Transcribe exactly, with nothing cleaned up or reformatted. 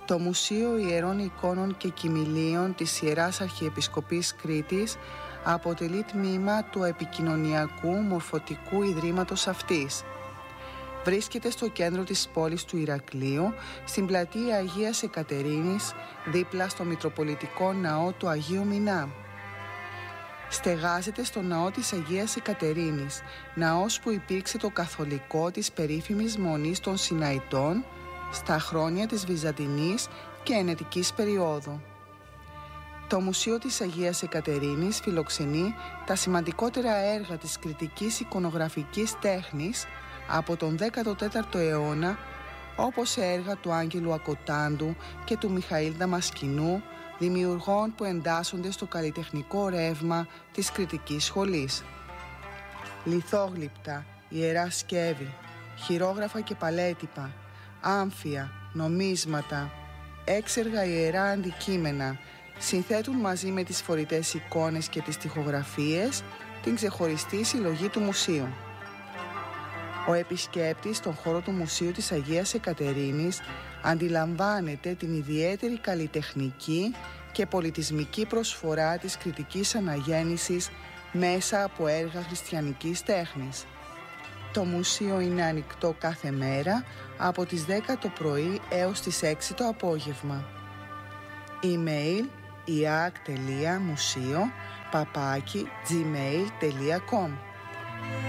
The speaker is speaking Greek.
Το Μουσείο Ιερών Εικόνων και Κυμηλίων της Ιεράς Αρχιεπισκοπής Κρήτης αποτελεί τμήμα του επικοινωνιακού μορφωτικού ιδρύματος αυτής. Βρίσκεται στο κέντρο της πόλης του Ηρακλείου, στην πλατεία Αγίας Εκατερίνης, δίπλα στο Μητροπολιτικό Ναό του Αγίου Μινά. Στεγάζεται στο Ναό της Αγίας Εκατερίνης, ναός που υπήρξε το καθολικό της περίφημης Μονής των Συναϊτών στα χρόνια της Βυζαντινής και Ενετικής περίοδου. Το Μουσείο της Αγίας Εκατερίνης φιλοξενεί τα σημαντικότερα έργα της κρητικής εικονογραφικής τέχνης από τον δέκατο τέταρτο αιώνα, όπως έργα του Άγγελου Ακοτάντου και του Μιχαήλ Δαμασκηνού, δημιουργών που εντάσσονται στο καλλιτεχνικό ρεύμα της κρητικής σχολής. Λιθόγλυπτα, ιερά σκεύη, χειρόγραφα και παλέτυπα, άμφια, νομίσματα, έξεργα ιερά αντικείμενα συνθέτουν μαζί με τις φορητές εικόνες και τις τοιχογραφίες την ξεχωριστή συλλογή του μουσείου. Ο επισκέπτης στον χώρο του Μουσείου της Αγίας Εκατερίνης αντιλαμβάνεται την ιδιαίτερη καλλιτεχνική και πολιτισμική προσφορά της κρητικής αναγέννησης μέσα από έργα χριστιανικής τέχνης. Το μουσείο είναι ανοιχτό κάθε μέρα από τις δέκα το πρωί έως τις έξι το απόγευμα. Email iak τελεία museo παπάκι gmail τελεία com